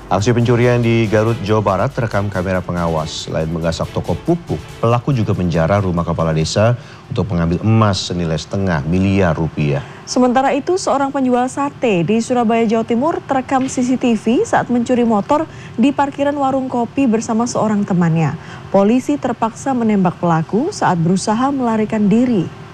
Aksi pencurian di Garut, Jawa Barat terekam kamera pengawas. Selain menggasak toko pupuk, pelaku juga menjarah rumah kepala desa untuk mengambil emas senilai setengah miliar rupiah. Sementara itu, seorang penjual sate di Surabaya, Jawa Timur terekam CCTV saat mencuri motor di parkiran warung kopi bersama seorang temannya. Polisi terpaksa menembak pelaku saat berusaha melarikan diri.